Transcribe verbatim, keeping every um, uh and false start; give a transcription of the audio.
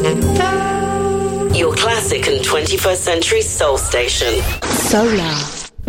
Your classic and twenty-first century soul station. Solar.